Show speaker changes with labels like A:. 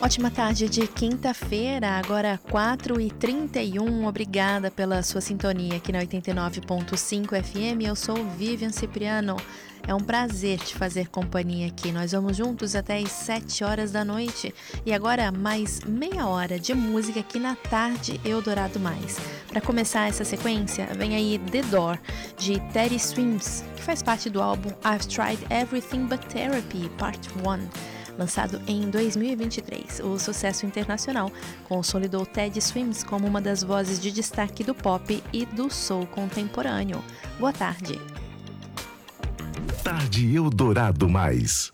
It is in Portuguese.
A: Ótima tarde de quinta-feira, agora 4h31. Obrigada pela sua sintonia aqui na 89.5 FM. Eu sou Vivian Cipriano. É um prazer te fazer companhia aqui. Nós vamos juntos até às 7 horas da noite. E agora mais meia hora de música aqui na Tarde Eldorado Mais. Para começar essa sequência, vem aí The Door, de Teddy Swims, que faz parte do álbum I've Tried Everything But Therapy, Part 1. Lançado em 2023, o sucesso internacional consolidou Teddy Swims como uma das vozes de destaque do pop e do soul contemporâneo. Boa tarde.
B: Tarde Eldorado Mais.